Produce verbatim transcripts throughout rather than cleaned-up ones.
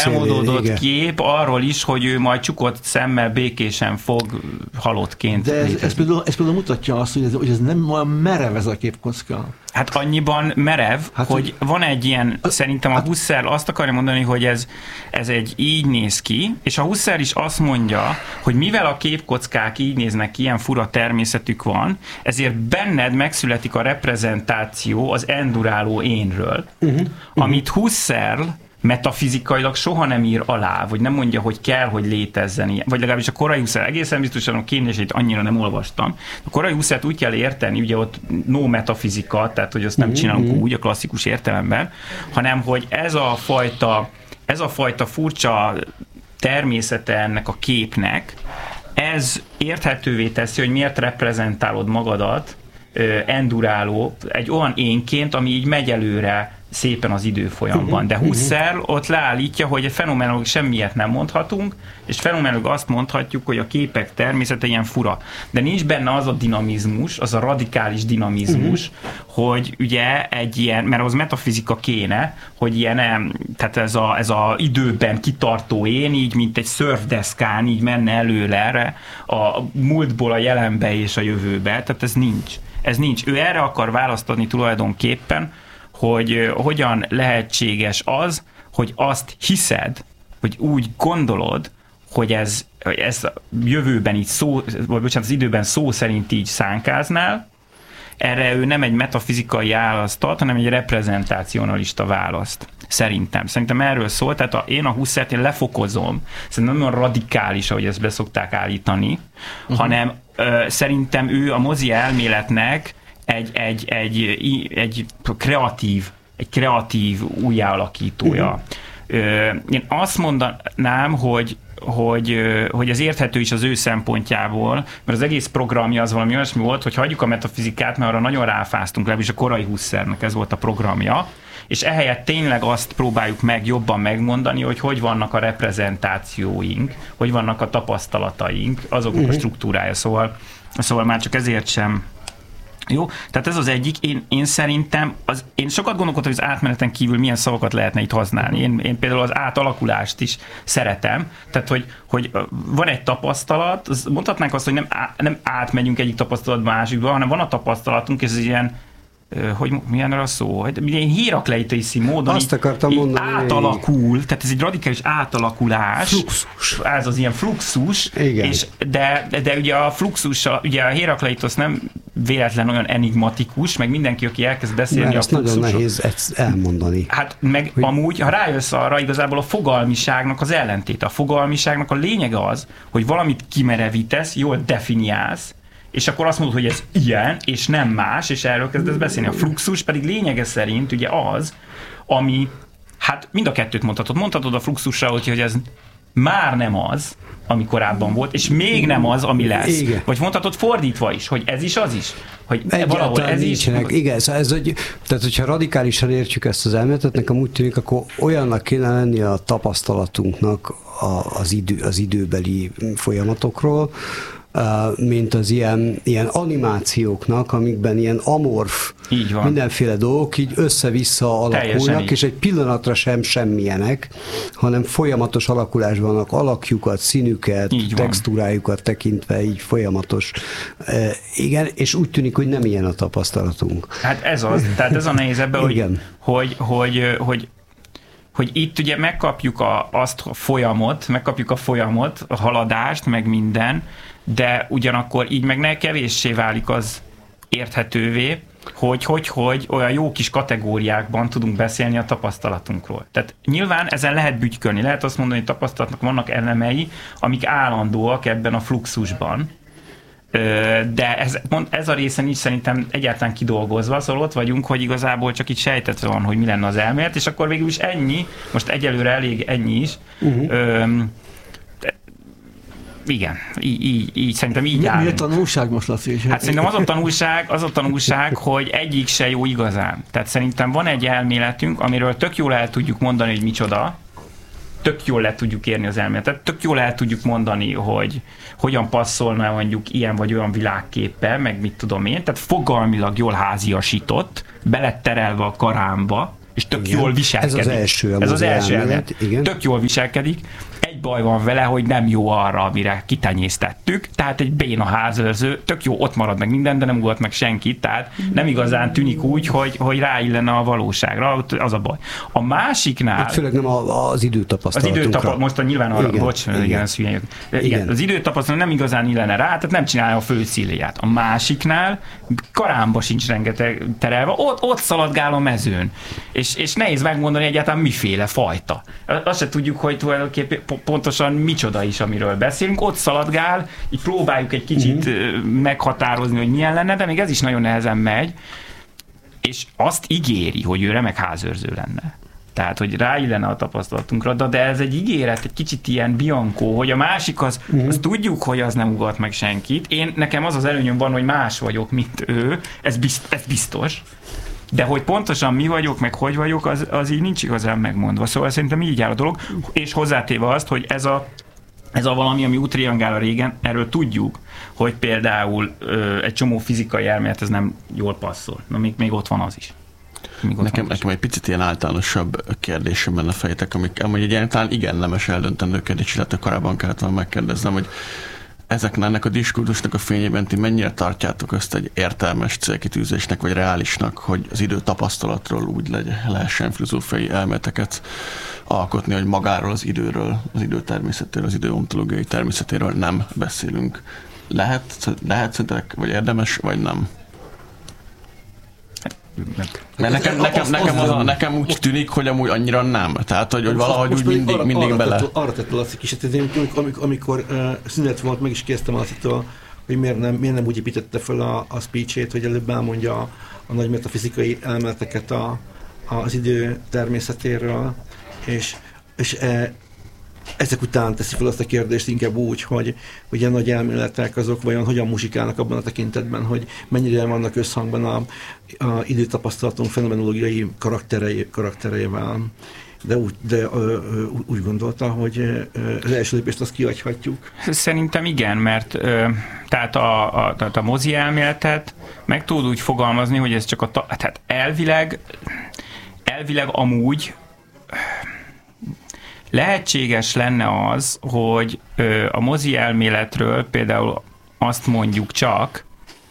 elmodódott kép arról is, hogy ő majd csukott szemmel békésen fog halottként. De ez, ez, például, ez például mutatja azt, hogy ez, hogy ez nem olyan merev ez a képkocka. Hát annyiban merev, hát, hogy, hogy van egy ilyen, az, szerintem a hát, Husserl azt akarja mondani, hogy ez, ez egy így néz ki, és a Husserl is azt mondja, hogy mivel a képkockák így néznek ki, ilyen fura természetük van, ezért benned megszületik a reprezentáció az enduráló énről, uh-huh, amit Husserl metafizikailag soha nem ír alá, vagy nem mondja, hogy kell, hogy létezzen ilyen. Vagy legalábbis a korai Husserl, egészen biztosan a Kémlését annyira nem olvastam. A korai Husserlt úgy kell érteni, ugye ott no metafizika, tehát hogy azt nem csinálunk mm-hmm. úgy a klasszikus értelemben, hanem hogy ez a fajta, ez a fajta furcsa természete ennek a képnek, ez érthetővé teszi, hogy miért reprezentálod magadat enduráló, egy olyan énként, ami így megy előre szépen az időfolyamban. De Husserl ott leállítja, hogy fenomenológ semmiet nem mondhatunk, és fenomenológ azt mondhatjuk, hogy a képek természete ilyen fura. De nincs benne az a dinamizmus, az a radikális dinamizmus, uh-huh. hogy ugye egy ilyen, mert az metafizika kéne, hogy ilyen, tehát ez a, ez a időben kitartó én, így mint egy szörfdeszkán, így menne előre a múltból a jelenbe és a jövőbe. Tehát ez nincs. Ez nincs. Ő erre akar választani tulajdonképpen, hogy hogyan lehetséges az, hogy azt hiszed, hogy úgy gondolod, hogy ez, ez jövőben így szó, vagy bocsánat, az időben szó szerint így szánkáznál, erre ő nem egy metafizikai választ ad, hanem egy reprezentácionalista választ. Szerintem. Szerintem erről szól, tehát a, én a Husserlt én lefokozom, szerintem nem olyan radikális, ahogy ezt beszokták állítani, uh-huh. hanem ö, szerintem ő a mozi elméletnek egy, egy, egy, egy, egy kreatív, egy kreatív újjáalakítója. Uh-huh. Én azt mondanám, hogy, hogy, hogy ez érthető is az ő szempontjából, mert az egész programja az valami olyasmi volt, hogy hagyjuk a metafizikát, mert arra nagyon ráfáztunk, legalábbis a korai Husserlnek ez volt a programja, és ehelyett tényleg azt próbáljuk meg jobban megmondani, hogy hogy vannak a reprezentációink, hogy vannak a tapasztalataink, azoknak uh-huh. a struktúrája, szóval, szóval már csak ezért sem. Jó, tehát ez az egyik, én, én szerintem, az, én sokat gondolkodtam, hogy az átmeneten kívül milyen szavakat lehetne itt használni. Én, én például az átalakulást is szeretem, tehát hogy, hogy van egy tapasztalat, mondhatnánk azt, hogy nem, á, nem átmegyünk egyik tapasztalatba másikba, hanem van a tapasztalatunk, és ez ilyen, hogy milyen a szó, ilyen hierakleitai módon azt akartam így mondani, átalakul, én. Tehát ez egy radikális átalakulás. Fluxus. Ez az ilyen fluxus, és de, de ugye a fluxus, ugye a Hérakleitos nem véletlen olyan enigmatikus, meg mindenki, aki elkezd beszélni mert a fluxusról. Nagyon nehéz elmondani. Hát meg hogy... amúgy, ha rájössz arra, igazából a fogalmiságnak az ellentéte. A fogalmiságnak a lényege az, hogy valamit kimerevítesz, jól definiálsz, és akkor azt mondod, hogy ez ilyen, és nem más, és erről kezdesz beszélni. A fluxus pedig lényege szerint ugye az, ami, hát mind a kettőt mondhatod. Mondhatod a fluxusra, hogy ez már nem az, ami korábban volt, és még nem az, ami lesz. Igen. Vagy mondhatod fordítva is, hogy ez is az is. Hogy valahol ez nincsenek. is. Igen, szóval ez, hogy, tehát hogyha radikálisan értjük ezt az elméletet, nekem úgy tűnik, akkor olyannak kéne lenni a tapasztalatunknak a, az, idő, az időbeli folyamatokról, mint az ilyen, ilyen animációknak, amikben ilyen amorf mindenféle dolgok így össze-vissza alakulnak, és egy pillanatra sem semmilyenek, hanem folyamatos alakulásban vannak alakjukat, színüket, textúrájukat tekintve, így folyamatos. E, igen, és úgy tűnik, hogy nem ilyen a tapasztalatunk. Hát ez az, tehát ez a nehéz ebben, hogy, hogy, hogy, hogy hogy itt ugye megkapjuk a, azt a folyamot, megkapjuk a folyamot, a haladást, meg minden, de ugyanakkor így meg ne kevéssé válik az érthetővé, hogy, hogy, hogy olyan jó kis kategóriákban tudunk beszélni a tapasztalatunkról. Tehát nyilván ezen lehet bütykölni, lehet azt mondani, hogy tapasztalatnak vannak elemei, amik állandóak ebben a fluxusban, de ez, ez a része nincs szerintem egyáltalán kidolgozva, szóval ott vagyunk, hogy igazából csak így sejtetve van, hogy mi lenne az elmélet, és akkor végül is ennyi, most egyelőre elég ennyi is. Uh-huh. Öm, igen, így, így, így szerintem így áll. Mi a tanulság most, Laci? Hát szerintem az a tanulság, az a tanulság, hogy egyik se jó igazán. Tehát szerintem van egy elméletünk, amiről tök jól el tudjuk mondani, hogy micsoda, tök jól le tudjuk érni az elméletet, tök jól el tudjuk mondani, hogy hogyan passzolna mondjuk ilyen vagy olyan világképpel, meg mit tudom én, tehát fogalmilag jól háziasított, beletterelve a karámba, és tök igen. jól viselkedik. Ez az első. Ez az első elmélet. Tök jól viselkedik. Egy baj van vele, hogy nem jó arra, amire kitenyésztettük, tehát egy béna házőrző, tök jó, ott marad meg minden, de nem ugat meg senkit, tehát nem igazán tűnik úgy, hogy, hogy ráillene a valóságra, az a baj. A másiknál... Itt főleg nem az időtapasztalatunkra. Az időtapasztalat, most a nyilván arra, igen, bocs, igen, igen, igen. igen, az időtapasztalat nem igazán illene rá, tehát nem csinálja a főcélját. A másiknál karámba sincs rengeteg terelve, ott, ott szaladgál a mezőn, és, és nehéz megmondani egyáltalán miféle fajta. Azt se tudjuk, hogy tulajdonképpen pontosan micsoda is, amiről beszélünk, ott szaladgál, így próbáljuk egy kicsit uh-huh. meghatározni, hogy milyen lenne, de még ez is nagyon nehezen megy, és azt ígéri, hogy ő remek házőrző lenne. Tehát, hogy ráillene a tapasztalatunkra, de ez egy ígéret, egy kicsit ilyen biankó, hogy a másik az, uh-huh. az tudjuk, hogy az nem ugat meg senkit. Én, nekem az az előnyöm van, hogy más vagyok, mint ő, ez, bizt, ez biztos. De hogy pontosan mi vagyok, meg hogy vagyok, az, az így nincs igazán megmondva. Szóval szerintem így áll a dolog, és hozzátéve azt, hogy ez a, ez a valami, ami útriangál a régen, erről tudjuk, hogy például ö, egy csomó fizikai elmélet ez nem jól passzol. Na még, még ott van az is. Nekem, nekem egy picit ilyen általánosabb kérdésem benne fejtek, amik amúgy egy talán igen nemes eldöntendő kérdés, illetve korábban kellett volna megkérdeznem, hogy ezeknek ennek a diskurzusnak a fényében ti mennyire tartjátok ezt egy értelmes célkitűzésnek, vagy reálisnak, hogy az idő tapasztalatról úgy legy, lehessen filozófiai elméleteket alkotni, hogy magáról az időről, az idő természetéről, az idő ontológiai természetéről nem beszélünk. Lehet, lehet szerintek, vagy érdemes, vagy nem? Mert nekem, nekem, nekem, az a, nekem úgy tűnik, hogy amúgy annyira nem. Tehát, hogy, hogy valahogy úgy mindig, arra, mindig arra bele... Tett, arra tett Laci kicsit, amikor, amikor uh, szünet volt, meg is kérdeztem Lacitól, hogy miért nem, miért nem úgy építette fel a, a speech-ét, hogy előbb elmondja a, a nagy metafizikai elméleteket a, a, az idő természetéről, és, és e, ezek után teszi fel azt a kérdést inkább úgy, hogy, hogy ilyen nagy elméletek azok vajon hogyan muzsikálnak abban a tekintetben, hogy mennyire vannak összhangban a, a időtapasztalatunk fenomenológiai karakterei, karaktereivel. De, úgy, de ö, ö, úgy gondolta, hogy ö, az első lépést azt kihagyhatjuk. Szerintem igen, mert ö, tehát a, a, tehát a mozi elméletet meg tudod úgy fogalmazni, hogy ez csak a... Ta, tehát elvileg, elvileg amúgy lehetséges lenne az, hogy ö, a mozi elméletről például azt mondjuk csak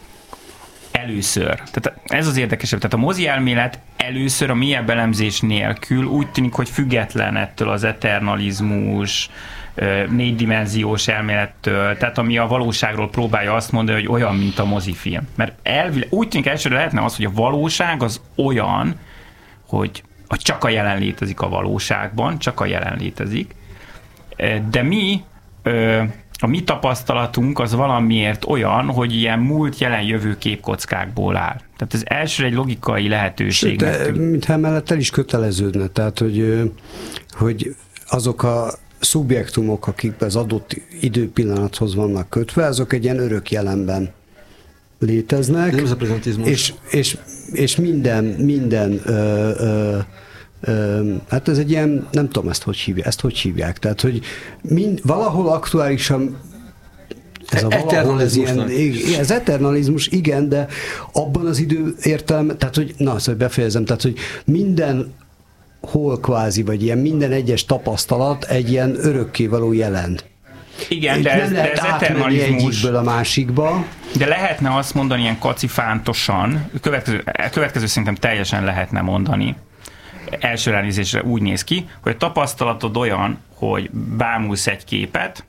először. Tehát ez az érdekesebb. Tehát a mozi elmélet először a mélyebb elemzés nélkül úgy tűnik, hogy független ettől az eternalizmus, négydimenziós elmélettől, tehát ami a valóságról próbálja azt mondani, hogy olyan, mint a mozifilm. Mert elvileg, úgy tűnik elsőre lehetne az, hogy a valóság az olyan, hogy hogy csak a jelen létezik a valóságban, csak a jelen létezik, de mi, a mi tapasztalatunk az valamiért olyan, hogy ilyen múlt, jelen, jövő képkockákból áll. Tehát ez elsőre egy logikai lehetőség. De mintha emellett el is köteleződne, tehát hogy, hogy azok a szubjektumok, akik az adott időpillanathoz vannak kötve, azok egy ilyen örök jelenben léteznek, és, és, és minden, minden ö, ö, ö, hát ez egy ilyen, nem tudom ezt hogy hívják, ezt hogy hívják, tehát, hogy mind, valahol aktuálisan ez a valahol ez ilyen, ez eternalizmus, igen, de abban az idő értelme, tehát, hogy, na, szóval befejezem, tehát, hogy minden hol kvázi, vagy ilyen minden egyes tapasztalat egy ilyen örökkévaló jelen. Igen, de ez, de ez eternalizmus. A másikba. De lehetne azt mondani ilyen kacifántosan, következő, következő szerintem teljesen lehetne mondani, első ránézésre úgy néz ki, hogy a tapasztalatod olyan, hogy bámulsz egy képet,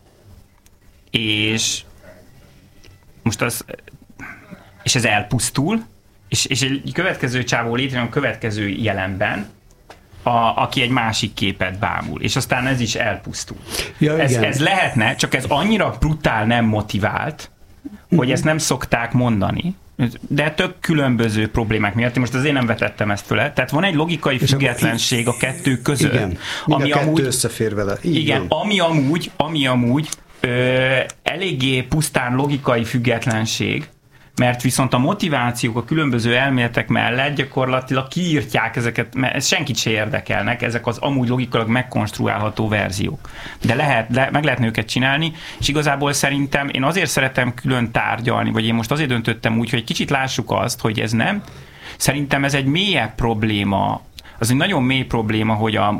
és most az, és ez elpusztul, és, és egy következő csávó létrejön a következő jelenben, A, aki egy másik képet bámul, és aztán ez is elpusztul. Ja, ez, ez lehetne, csak ez annyira brutál nem motivált, hogy uh-huh. ezt nem szokták mondani, de tök különböző problémák miatt. Most azért nem vetettem ezt föl. Tehát van egy logikai és függetlenség a kettő között. Igen, ami a kettő amúgy, összefér vele. Így igen, van. ami amúgy, ami amúgy ö, eléggé pusztán logikai függetlenség, mert viszont a motivációk a különböző elméletek mellett gyakorlatilag kiírtják ezeket, mert ez senkit se érdekelnek, ezek az amúgy logikailag megkonstruálható verziók. De lehet, le, meg lehetne őket csinálni, és igazából szerintem én azért szeretem külön tárgyalni, vagy én most azért döntöttem úgy, hogy egy kicsit lássuk azt, hogy ez nem, szerintem ez egy mélyebb probléma. az egy nagyon mély probléma, hogy a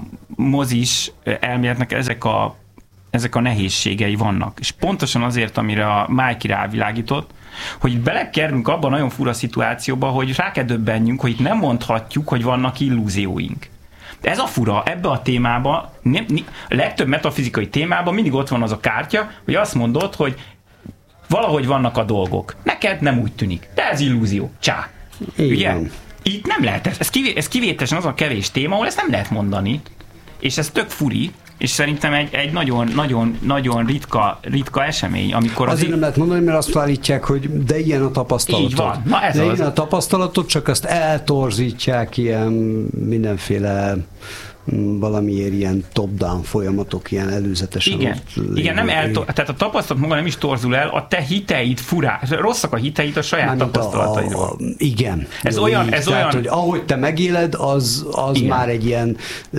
mozis elméletnek ezek a, ezek a nehézségei vannak. És pontosan azért, amire a Mikey rávilágított, hogy belekerülünk abban a nagyon fura szituációba, hogy rá kell döbbenjünk, hogy itt nem mondhatjuk, hogy vannak illúzióink. Ez a fura, ebbe a témában, nem, a legtöbb metafizikai témában mindig ott van az a kártya, hogy azt mondod, hogy valahogy vannak a dolgok. Neked nem úgy tűnik, de ez illúzió. Csá. Ugye? Itt nem lehet, ez, kivé, ez kivételesen az a kevés téma, ahol ezt nem lehet mondani, és ez tök furi, és szerintem egy, egy nagyon, nagyon, nagyon ritka, ritka esemény, amikor azért az... nem lehet mondani, mert azt állítják, hogy de ilyen a tapasztalatod. Így van. Na ez de az. ilyen a tapasztalatod, csak azt eltorzítják ilyen mindenféle valamiért ilyen top-down folyamatok, ilyen előzetesen. Igen, igen nem eltor- tehát a tapasztalat maga nem is torzul el, a te hiteid furá, rosszak a hiteid a saját Mármint tapasztalataidról. A, a, igen. Ez jó, olyan, így. ez Tehát, olyan... hogy ahogy te megéled, az, az már egy ilyen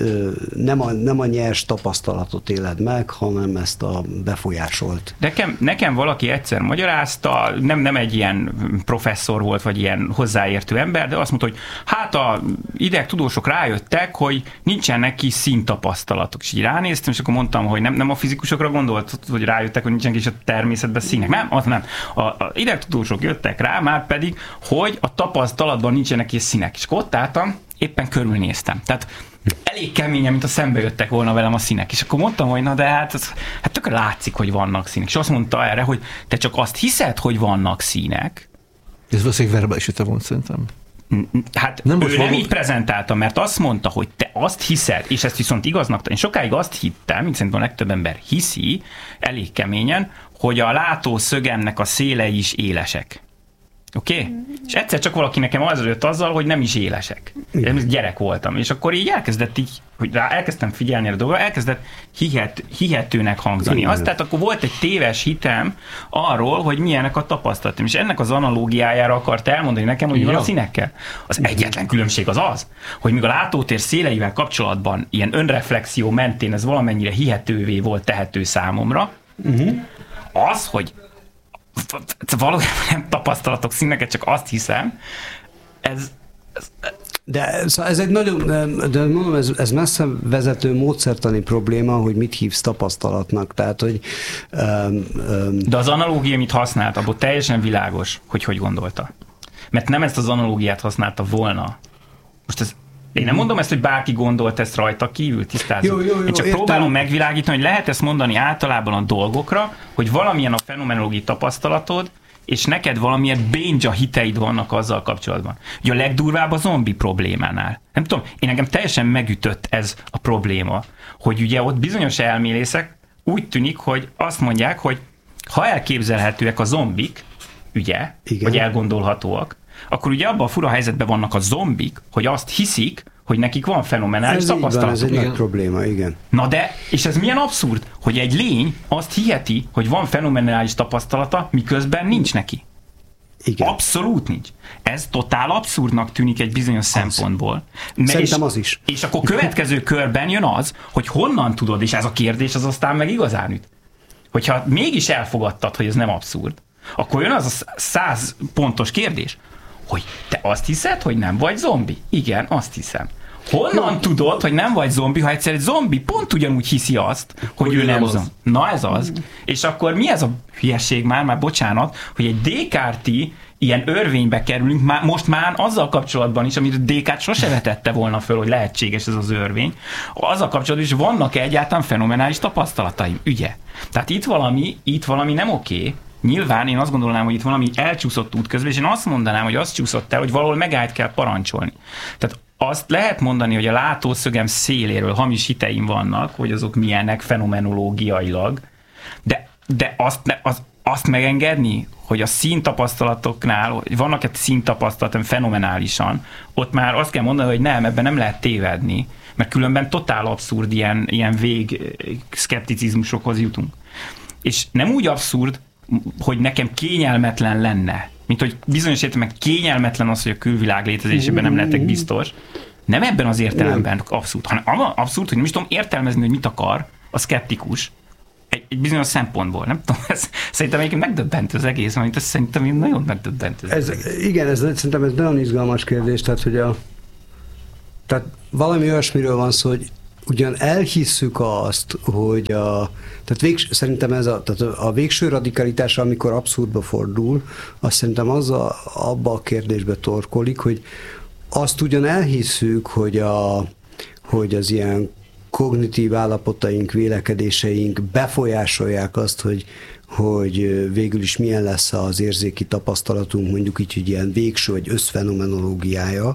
nem a, nem a nyers tapasztalatot éled meg, hanem ezt a befolyásolt. Nekem, nekem valaki egyszer magyarázta, nem, nem egy ilyen professzor volt, vagy ilyen hozzáértő ember, de azt mondta, hogy hát a idegtudósok rájöttek, hogy nincsen neki színtapasztalatok. És így ránéztem, és akkor mondtam, hogy nem, nem a fizikusokra gondolt, hogy rájöttek, hogy nincsenek is a természetben színek. Nem, az nem. A, a idegtudósok jöttek rá, már pedig, hogy a tapasztalatban nincsenek is színek. És ott álltam, éppen körülnéztem. Tehát elég keményen, mint a szembe jöttek volna velem a színek. És akkor mondtam, hogy na de hát, az, hát tökre látszik, hogy vannak színek. És azt mondta erre, hogy te csak azt hiszed, hogy vannak színek. Ez valószínűleg verbális üte volt szerintem. Hát nem ő nem így prezentálta, mert azt mondta, hogy te azt hiszed, és ezt viszont igaznak, én sokáig azt hittem, mint szerintem a legtöbb ember hiszi, elég keményen, hogy a látószögemnek a szélei is élesek. Oké? Okay? És egyszer csak valaki nekem az jött azzal, hogy nem is élesek. Én gyerek voltam, és akkor így elkezdett így, hogy rá elkezdtem figyelni a dolgokra, elkezdett hihet, hihetőnek hangzani. Azt, tehát akkor volt egy téves hitem arról, hogy milyenek a tapasztalatom. És ennek az analógiájára akart elmondani nekem, hogy mi van a színekkel. Az egyetlen különbség az az, hogy míg a látótér széleivel kapcsolatban ilyen önreflexió mentén ez valamennyire hihetővé volt tehető számomra, uh-huh. az, hogy valójában nem tapasztalatok színeket, csak azt hiszem, ez... ez de szóval ez egy nagyon, de mondom, ez, ez messze vezető módszertani probléma, hogy mit hívsz tapasztalatnak, tehát, hogy... Um, um, de az analógia, amit használt, abból teljesen világos, hogy hogy gondolta. Mert nem ezt az analógiát használta volna. Most ez Én nem mondom ezt, hogy bárki gondolt ezt rajta kívül, tisztázunk. Jó, jó, jó, Én csak értem. Próbálom megvilágítani, hogy lehet ezt mondani általában a dolgokra, hogy valamilyen a fenomenológiai tapasztalatod, és neked valamilyen bénja hiteid vannak azzal kapcsolatban. Ugye a legdurvább a zombi problémánál. Nem tudom, én engem teljesen megütött ez a probléma, hogy ugye ott bizonyos elmélészek úgy tűnik, hogy azt mondják, hogy ha elképzelhetőek a zombik, ugye, igen, vagy elgondolhatóak, akkor ugye abban a fura helyzetben vannak a zombik, hogy azt hiszik, hogy nekik van fenomenális tapasztalatuk. Ez egy nagy probléma, igen. Na de, és ez milyen abszurd, hogy egy lény azt hiheti, hogy van fenomenális tapasztalata, miközben nincs neki. Igen. Abszolút nincs. Ez totál abszurdnak tűnik egy bizonyos az. szempontból. Szerintem és, az is. És akkor következő körben jön az, hogy honnan tudod, és ez a kérdés az aztán meg igazán üt. Hogyha mégis elfogadtad, hogy ez nem abszurd, akkor jön az a száz pontos kérdés, hogy te azt hiszed, hogy nem vagy zombi? Igen, azt hiszem. Honnan tudod, hogy nem vagy zombi, ha egyszer egy zombi pont ugyanúgy hiszi azt, hogy, hogy ő nem zombi? Na ez az. És akkor mi ez a hülyeség már, már bocsánat, hogy egy Descartes-i ilyen örvénybe kerülünk, már, most már azzal kapcsolatban is, amit Descartes sose vetette volna föl, hogy lehetséges ez az örvény, azzal kapcsolatban is vannak egyáltalán fenomenális tapasztalataim, ügye. Tehát itt valami, itt valami nem oké. Nyilván én azt gondolnám, hogy itt valami elcsúszott út közben, és én azt mondanám, hogy azt csúszott el, hogy valahol megállt kell parancsolni. Tehát azt lehet mondani, hogy a látószögem széléről hamis hiteim vannak, hogy azok milyenek fenomenológiailag, de, de azt, az, azt megengedni, hogy a színtapasztalatoknál, hogy vannak egy színtapasztalatom fenomenálisan, ott már azt kell mondani, hogy nem, ebben nem lehet tévedni, mert különben totál abszurd ilyen, ilyen vég szkepticizmusokhoz jutunk. És nem úgy abszurd, hogy nekem kényelmetlen lenne, mint hogy bizonyos értelemben kényelmetlen az, hogy a külvilág létezésében nem lehetek biztos. Nem ebben az értelemben abszurd, hanem abszurd, hogy nem is tudom értelmezni, hogy mit akar a szkeptikus egy, egy bizonyos szempontból. Nem tudom, ez, szerintem egyébként megdöbbentő az egész, amit ez szerintem nagyon megdöbbentő. Ez, igen, ez, szerintem ez nagyon izgalmas kérdés, tehát hogy a Tehát valami olyasmiről van szó, hogy ugyan elhisszük azt, hogy a, tehát végs, szerintem ez a, tehát a végső radikalitás, amikor abszurdba fordul, azt szerintem az a, abba a kérdésbe torkolik, hogy azt ugyan elhisszük, hogy, a, hogy az ilyen kognitív állapotaink, vélekedéseink befolyásolják azt, hogy, hogy végül is milyen lesz az érzéki tapasztalatunk, mondjuk így, hogy ilyen végső vagy összfenomenológiája,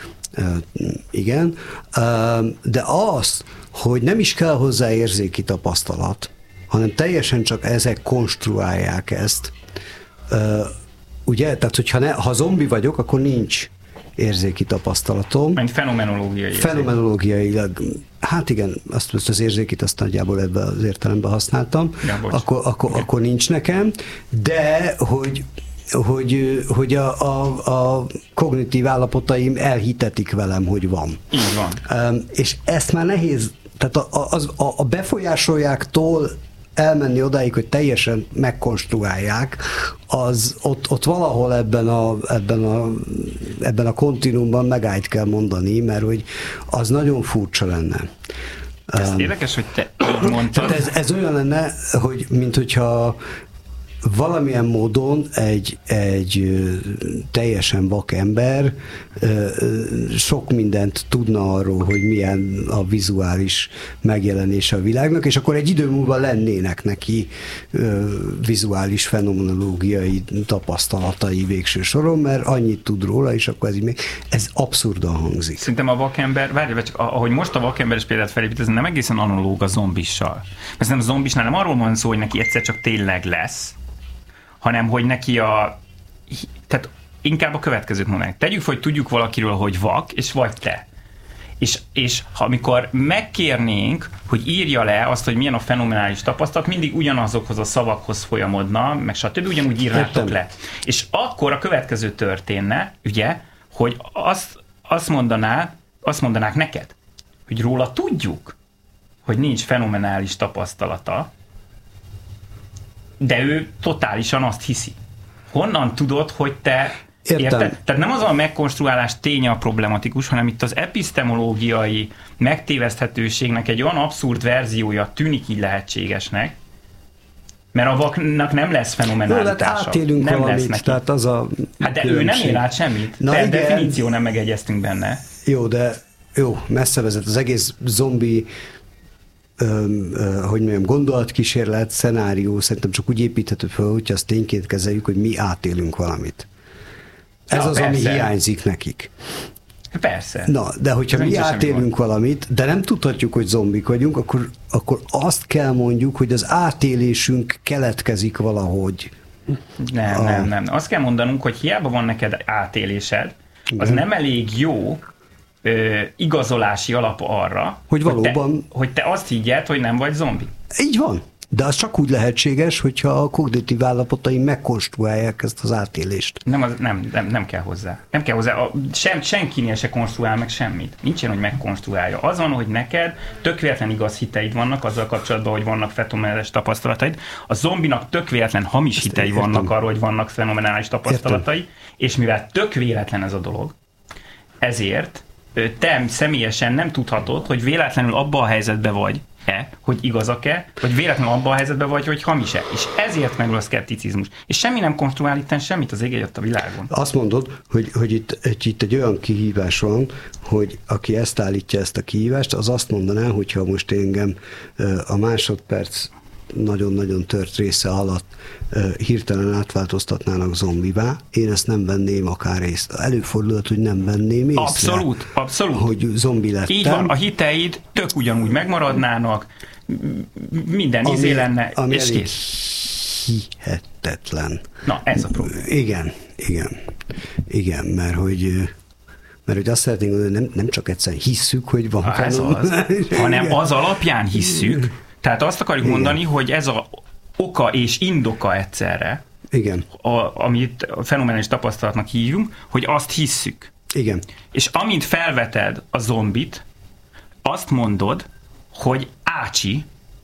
igen, de az, hogy nem is kell hozzá érzéki tapasztalat, hanem teljesen csak ezek konstruálják ezt. Ugye? Tehát, hogyha ne, ha zombi vagyok, akkor nincs érzéki tapasztalatom. Mint fenomenológiai. Fenomenológiailag. Hát igen, azt, azt az érzékit azt nagyjából ebben az értelemben használtam. Ja, akkor, akkor, akkor nincs nekem, de hogy hogy, hogy a, a, a kognitív állapotaim elhitetik velem, hogy van. Így van. És ezt már nehéz, tehát a, a, a befolyásoljáktól elmenni odáig, hogy teljesen megkonstruálják, az ott, ott valahol ebben a, ebben a, ebben a kontinuumban megállt kell mondani, mert hogy az nagyon furcsa lenne. Ez um, érdekes, hogy te így mondtad. Ez, ez olyan lenne, hogy mint hogyha valamilyen módon egy, egy teljesen vak ember sok mindent tudna arról, hogy milyen a vizuális megjelenése a világnak, és akkor egy idő múlva lennének neki vizuális fenomenológiai tapasztalatai végső soron, mert annyit tud róla, és akkor ez így még, ez abszurdan hangzik. Szerintem a vakember, várj, csak ahogy most a vakemberes példát felépít, ez nem egészen analóg a zombissal. Mert nem a zombisnál nem arról van szó, hogy neki egyszer csak tényleg lesz, hanem hogy neki a... Tehát inkább a következőt mondanánk. Tegyük fel, hogy tudjuk valakiről, hogy vak, és vagy te. És, és ha amikor megkérnénk, hogy írja le azt, hogy milyen a fenomenális tapasztalat, mindig ugyanazokhoz a szavakhoz folyamodna, meg stb. Ugyanúgy írnátok le. És akkor a következő történne, ugye, hogy azt, azt, mondaná, azt mondanák neked, hogy róla tudjuk, hogy nincs fenomenális tapasztalata, de ő totálisan azt hiszi. Honnan tudod, hogy te Értem. érted? Tehát nem az a megkonstruálás ténye a problematikus, hanem itt az epistemológiai megtéveszthetőségnek egy olyan abszurd verziója tűnik így lehetségesnek, mert a vaknak nem lesz fenomenálitása. Jó, átélünk nem valamit, lesz neki. Tehát az a hát de különbség. Ő nem él át semmit. Na per igen. Definíció nem megegyeztünk benne. Jó, de jó, messze vezet. Az egész zombi Öm, ö, hogy mondjam, gondolatkísérlet, szenárió szerintem csak úgy építhető fel, hogyha azt tényként kezeljük, hogy mi átélünk valamit. Ez ja, az, persze. Ami hiányzik nekik. Persze. Na, de hogyha mi átélünk valamit, de nem tudhatjuk, hogy zombik vagyunk, akkor, akkor azt kell mondjuk, hogy az átélésünk keletkezik valahogy. Nem, a... nem, nem. Azt kell mondanunk, hogy hiába van neked átélésed, az nem elég jó Ö, igazolási alap arra, hogy, valóban... hogy, te, hogy te azt higgyed, hogy nem vagy zombi. Így van. De az csak úgy lehetséges, hogyha a kognitív állapotai megkonstruálják ezt az átélést. Nem, az, nem, nem, nem kell hozzá. Nem kell hozzá. A, sem, senkinél se konstruál meg semmit. Nincs ilyen, hogy megkonstruálja. Az van, hogy neked tök véletlen igaz hiteid vannak azzal kapcsolatban, hogy vannak fenomenális tapasztalataid. A zombinak tök véletlen hamis ezt hitei értem. Vannak arról, hogy vannak fenomenális tapasztalatai, értem. És mivel tök véletlen ez a dolog, ezért te személyesen nem tudhatod, hogy véletlenül abban a helyzetben vagy-e, hogy igazak-e, vagy véletlenül abban a helyzetben vagy, hogy hamis-e. És ezért megül a szkepticizmus. És semmi nem konstruál itten semmit az ég egyet a világon. Azt mondod, hogy, hogy itt, egy, itt egy olyan kihívás van, hogy aki ezt állítja, ezt a kihívást, az azt mondaná, hogyha most engem a másodperc nagyon-nagyon tört része alatt uh, hirtelen átváltoztatnának zombivá, én ezt nem venném akár részt. Előfordulhat, hogy nem venném észre. Abszolút, abszolút. Hogy zombi lettem. Így van, a hiteid tök ugyanúgy megmaradnának, minden ami, izé lenne, ami és kész. Hihetetlen. Na, ez a probléma. Igen, igen. Igen, mert hogy mert hogy azt szeretnénk, hogy nem, nem csak egyszerűen hisszük, hogy van. Ha, ez az, hanem az alapján hisszük. Tehát azt akarjuk igen. mondani, hogy ez a oka és indoka egyszerre, igen. A, amit a fenomenális tapasztalatnak hívunk, hogy azt hisszük. Igen. És amint felveted a zombit, azt mondod, hogy ácsi,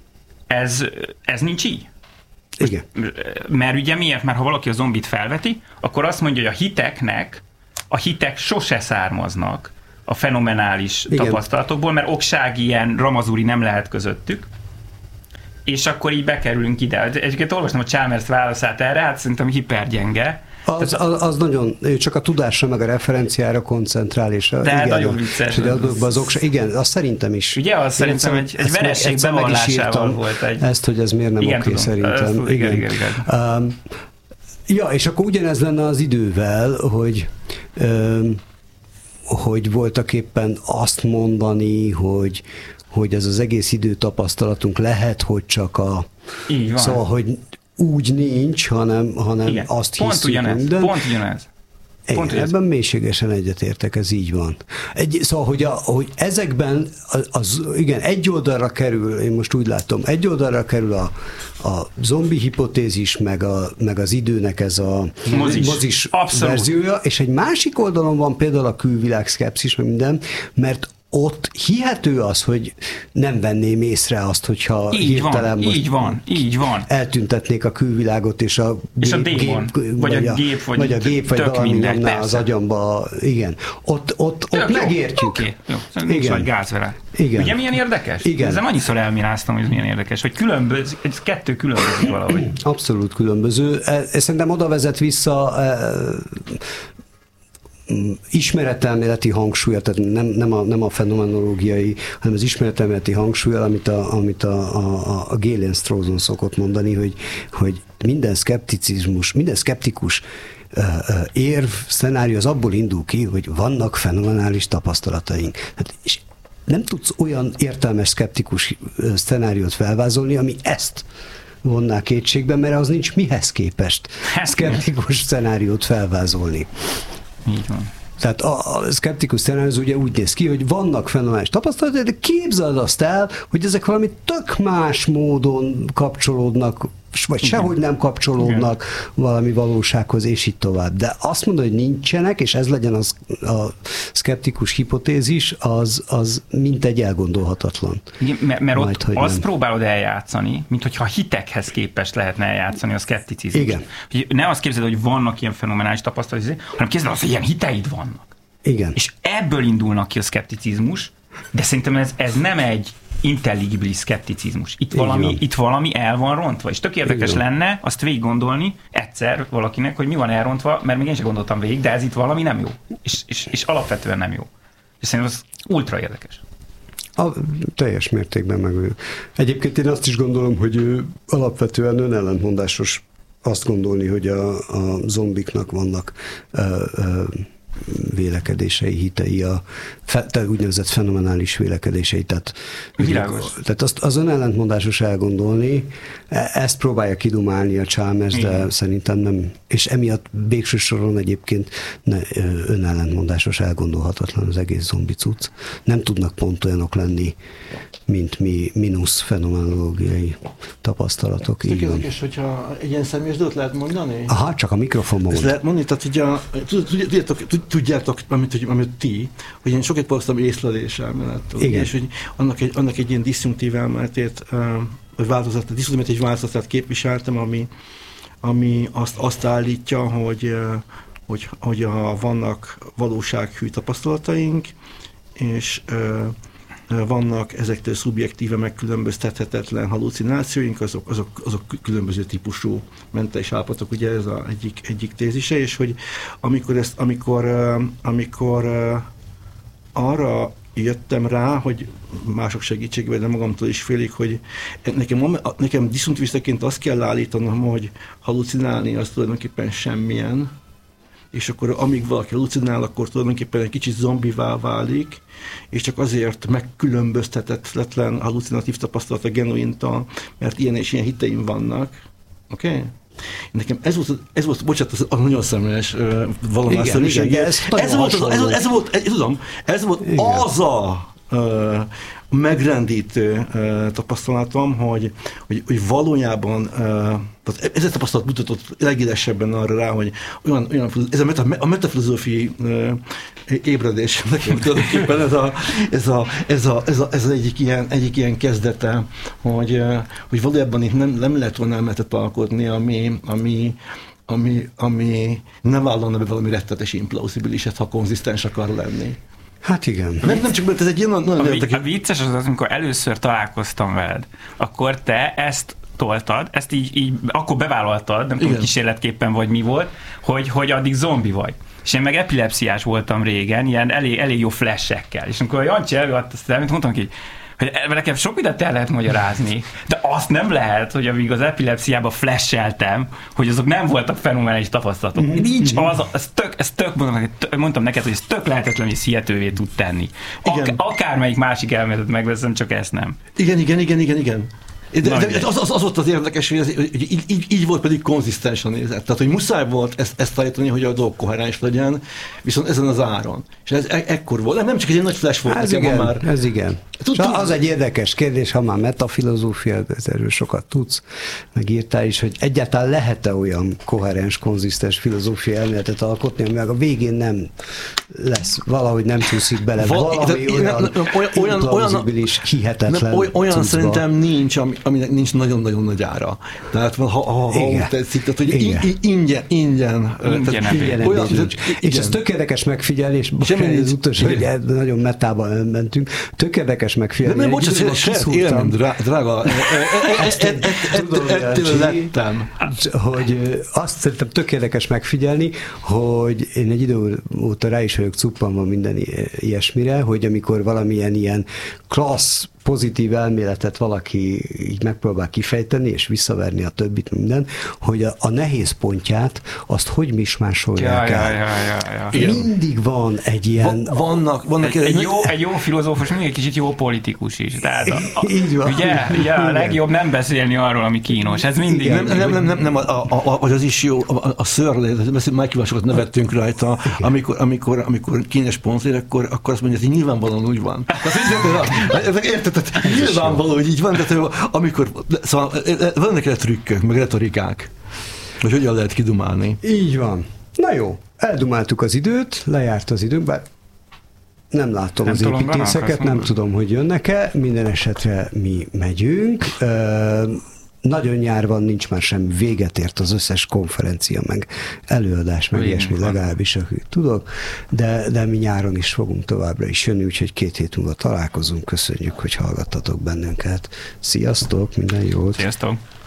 ez, ez nincs így. Igen. Mert ugye miért? Mert ha valaki a zombit felveti, akkor azt mondja, hogy a hiteknek, a hitek sose származnak a fenomenális Igen. tapasztalatokból, mert okság ilyen ramazuri nem lehet közöttük, és akkor így bekerülünk ide. Egyébként olvastam a Chalmers válaszát erre, hát szerintem hipergyenge. Az, az, az nagyon, csak a tudásra meg a referenciára koncentrál, és a, de igen, nagyon vicces. Az oksa, igen, azt szerintem is. Ugye, az szerintem egy, egy veresség bevallásával volt egy... Ezt, hogy ez miért nem igen, oké tudom. Szerintem. Ezt, igen, igen, igen. Um, ja, és akkor ugyanez lenne az idővel, hogy um, hogy voltak éppen azt mondani, hogy, hogy ez az egész időtapasztalatunk lehet, hogy csak a... Így van. Szóval, hogy úgy nincs, hanem, hanem igen. azt pont hiszük ugyanez, minden. Pont ugyanez. Pont Én ebben mélységesen egyetértek, ez így van. Egy, szóval, hogy, a, hogy ezekben, az, az, igen, egy oldalra kerül, én most úgy látom, egy oldalra kerül a, a zombi hipotézis, meg, a, meg az időnek ez a mozis, mozis verziója, és egy másik oldalon van például a külvilág szkepszis, meg minden, mert ott hihető az, hogy nem venném észre azt, hogyha így hirtelen van, most így van, így van. eltüntetnék a külvilágot, és a, és a démon, gép, vagy, vagy a gép, vagy, vagy a gép, vagy valami mindegy, nyomná az agyamba. Igen. Ott, ott, ott megértjük. Oké, okay, jó. Nincs nagy gáz vele. Igen. Ugye milyen érdekes? Igen. Ezzel annyiszor elmiráztam, hogy ez milyen érdekes, hogy különböző, ez kettő különböző valahogy. Abszolút különböző. Ez szerintem oda vezet vissza ismeretelméleti hangsúlya, tehát nem, nem, a, nem a fenomenológiai, hanem az ismeretelméleti hangsúlya, amit a, amit a, a, a Galen Strawson szokott mondani, hogy, hogy minden szkepticizmus, minden szkeptikus uh, uh, érv, szenárió az abból indul ki, hogy vannak fenomenális tapasztalataink. Hát, és nem tudsz olyan értelmes szkeptikus uh, szenáriót felvázolni, ami ezt vonná kétségbe, mert az nincs mihez képest szkeptikus szenáriót felvázolni. Így van. Tehát a, a szkeptikus szenárió ugye úgy néz ki, hogy vannak fenomenális tapasztalatok, de képzeld azt el, hogy ezek valami tök más módon kapcsolódnak, vagy igen. sehogy nem kapcsolódnak igen. valami valósághoz, és így tovább. De azt mondod, hogy nincsenek, és ez legyen az, a szkeptikus hipotézis, az, az mintegy elgondolhatatlan. Igen, mert mert Majd, ott azt nem. próbálod eljátszani, mint hogyha hitekhez képest lehetne eljátszani a szkepticizmus. Igen. Ne azt képzeld, hogy vannak ilyen fenomenális tapasztalatok, hanem képzeld azt, hogy ilyen hiteid vannak. Igen. És ebből indulnak ki a szkepticizmus, de szerintem ez, ez nem egy intelligibilis szkepticizmus. Itt valami, itt valami el van rontva, és tök érdekes lenne azt végig gondolni egyszer valakinek, hogy mi van elrontva, mert még én sem gondoltam végig, de ez itt valami nem jó. És, és, és alapvetően nem jó. És szerintem az ultra érdekes. A, teljes mértékben megvan. Egyébként én azt is gondolom, hogy ő alapvetően önellentmondásos azt gondolni, hogy a, a zombiknak vannak ö, ö, vélekedései, hitei, a fe, tehát úgynevezett fenomenális vélekedései. Tehát, tehát azt, az önellentmondásos elgondolni, ezt próbálja kidumálni a Chalmers, de igen. szerintem nem, és emiatt végső soron egyébként ne, önellentmondásos elgondolhatatlan az egész zombi cucc. Nem tudnak pont olyanok lenni, mint mi mínusz fenomenológiai tapasztalatok. Ez érdekes, hogyha egy ilyen személyes dolgot lehet mondani? Aha, csak a mikrofonban mondani. lehet mondani, tehát ugye, a, tudjátok, tudjátok amit, amit ti, hogy én sokat foglalkoztam észleléselmélettel, és hogy annak egy, annak egy ilyen diszjunktív elméletét, vagy változat, diszjunktív egy változatát képviseltem, ami, ami azt, azt állítja, hogy, hogy, hogy a, vannak valósághű tapasztalataink, és vannak ezektől szubjektíve megkülönböztethetetlen halucinációink, azok, azok, azok különböző típusú mentális állapotok, ugye ez az egyik, egyik tézise, és hogy amikor, ezt, amikor, amikor arra jöttem rá, hogy mások segítségével, de magamtól is félig, hogy nekem, nekem diszunktivisztaként azt kell állítanom, hogy halucinálni az tulajdonképpen semmilyen, és akkor amíg valaki halucinál, akkor tulajdonképpen egy kicsit zombivá válik, és csak azért megkülönböztetetlen halucinatív tapasztalat a genuintal, mert ilyen és ilyen hiteim vannak. Oké? Okay? Nekem ez volt, ez volt, bocsánat, az nagyon személyes uh, valószínűség. Ez, ez volt, az, ez, volt, ez volt, ez, tudom, ez volt az a uh, megrendítő uh, tapasztalatom, hogy, hogy, hogy valójában uh, ez a tapasztalat mutatott legélesebben arra rá, hogy olyan, olyan ez a, meta, a metafilozófiai uh, ébredés, nekem tulajdonképpen ez, a, ez, a, ez, a, ez, a, ez egyik, ilyen, egyik ilyen kezdete, hogy, uh, hogy valójában itt nem, nem lehet volna elmetet alkotni, ami, ami ami, ami nem vállalna be valami rettetes implausibiliset, ha konzisztens akar lenni. Hát igen. Nem, nem csak, mert ez egy ilyen nagyon A, érdekes... a vicces az az, amikor először találkoztam veled, akkor te ezt toltad, ezt így, így akkor bevállaltad, nem tudom kísérletképpen vagy mi volt, hogy, hogy addig zombi vagy. És én meg epilepsziás voltam régen, ilyen elég, elég jó flash-ekkel. És amikor a Jancsi előadta azt elmét, mondtam ki, hogy nekem sok mindent el lehet magyarázni, de azt nem lehet, hogy amíg az epilepsziába flasheltem, hogy azok nem voltak fenomenális tapasztalatok. Mm-hmm. Nincs az, ez tök, ez tök mondom, tök, mondtam neked, hogy ez tök lehetetlen, hogy ez hihetővé tud tenni. Ak- akármelyik másik elméletet megveszem, csak ezt nem. Igen, igen, igen, igen, igen. De, de az, az, az volt az érdekes, hogy, ez, hogy így, így, így volt pedig konzisztens a nézet. Tehát, hogy muszáj volt ezt, ezt állítani, hogy a dolog koherens legyen, viszont ezen az áron. És ez e- ekkor volt. Nem csak egy nagy flash volt. Ez igen, már... ez igen. Tud, tud, az egy érdekes kérdés, ha már metafilozófia, erről sokat tudsz, megírtál is, hogy egyáltalán lehet-e olyan koherens, konzisztens filozófia elméletet alkotni, ami meg a végén nem lesz, valahogy nem csúszik bele, Val- valami de, olyan, nem, olyan, olyan hihetetlen nem, olyan cuccba. Szerintem nincs, ami, aminek nincs nagyon-nagyon nagy ára. Tehát ha, ha, ha úgy tetszik, tehát hogy ingyen, ingyen, ingyen, ingyen olyan, nincs. És ez tök érdekes megfigyelni, és az utolsó, hogy nagyon metában mentünk, tök érdekes megfigyelni. Nem, bocsánat, saját élmény, drága, ettől lettem. Hogy azt szerintem tök érdekes megfigyelni, hogy én egy idő óta rá is vagyok cuppanva minden ilyesmire, hogy amikor valamilyen ilyen klassz, pozitív elméletet valaki így megpróbál kifejteni, és visszaverni a többit, minden, hogy a, a nehéz pontját, azt hogy mismásolják ja, el. Ja, ja, ja, ja. Mindig van egy ilyen... Va, vannak, vannak egy, egy, jó, egy jó filozófus, mindig egy kicsit jó politikus is. Tehát a, a, így van. Ugye, ugye a legjobb nem beszélni arról, ami kínos. Ez mindig... Nem, nem, nem, nem, nem a, a, a, az is jó, a, a szörlét, már sokat nevettünk rajta, amikor, amikor, amikor kényes pont ér, akkor, akkor azt mondja, hogy nyilvánvalóan úgy van. Érted? Nyilvánvaló, hogy így van, tehát amikor, szóval vannak egy trükkök, meg retorikák, hogy hogyan lehet kidumálni. Így van. Na jó, eldumáltuk az időt, lejárt az időnk, bár nem látom nem az építészeket, nem tudom, hogy jönnek-e, minden esetre mi megyünk. Nagyon nyár van, nincs már semmi, véget ért az összes konferencia, meg előadás, meg ilyesmi, legalábbis akik tudok, de, de mi nyáron is fogunk továbbra is jönni, úgyhogy két hét múlva találkozunk, köszönjük, hogy hallgattatok bennünket. Sziasztok, minden jót! Sziasztok!